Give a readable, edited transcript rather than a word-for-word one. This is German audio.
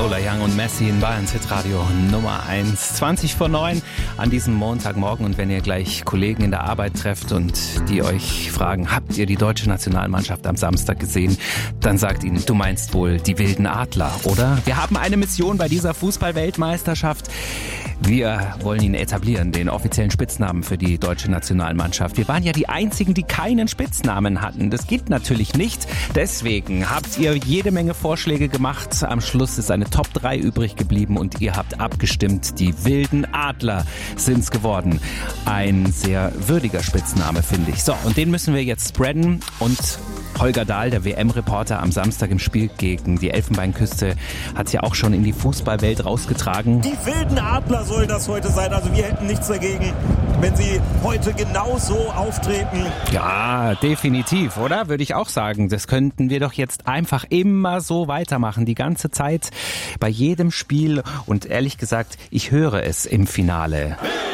Lola Young und Messi in Bayerns Hitradio Nummer 1. 20:09 an diesem Montagmorgen. Und wenn ihr gleich Kollegen in der Arbeit trefft und die euch fragen, habt ihr die deutsche Nationalmannschaft am Samstag gesehen, dann sagt ihnen, du meinst wohl die wilden Adler, oder? Wir haben eine Mission bei dieser Fußball-Weltmeisterschaft. Wir wollen ihn etablieren, den offiziellen Spitznamen für die deutsche Nationalmannschaft. Wir waren ja die Einzigen, die keinen Spitznamen hatten. Das geht natürlich nicht. Deswegen habt ihr jede Menge Vorschläge gemacht. Am Schluss ist eine Top 3 übrig geblieben und ihr habt abgestimmt. Die wilden Adler sind's geworden. Ein sehr würdiger Spitzname, finde ich. So, und den müssen wir jetzt spreaden. Und Holger Dahl, der WM-Reporter am Samstag im Spiel gegen die Elfenbeinküste, hat es ja auch schon in die Fußballwelt rausgetragen. Die wilden Adler sollen das heute sein. Also wir hätten nichts dagegen, wenn sie heute genauso auftreten. Ja, definitiv, oder? Würde ich auch sagen. Das könnten wir doch jetzt einfach immer so weitermachen. Die ganze Zeit, bei jedem Spiel. Und ehrlich gesagt, ich höre es im Finale.